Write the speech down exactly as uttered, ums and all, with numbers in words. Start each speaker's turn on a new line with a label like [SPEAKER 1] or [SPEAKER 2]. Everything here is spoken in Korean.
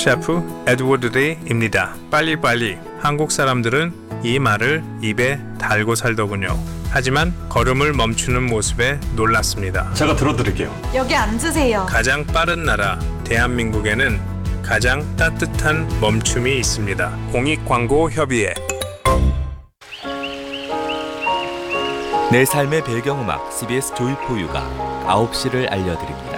[SPEAKER 1] 셰프 에드워드 레이입니다. 빨리빨리. 한국 사람들은 이 말을 입에 달고 살더군요. 하지만 걸음을 멈추는 모습에 놀랐습니다.
[SPEAKER 2] 제가 들어드릴게요.
[SPEAKER 3] 여기 앉으세요.
[SPEAKER 1] 가장 빠른 나라 대한민국에는 가장 따뜻한 멈춤이 있습니다. 공익광고협의회.
[SPEAKER 4] 내 삶의 배경음악 씨비에스 조이포유가 아홉 시를 알려드립니다.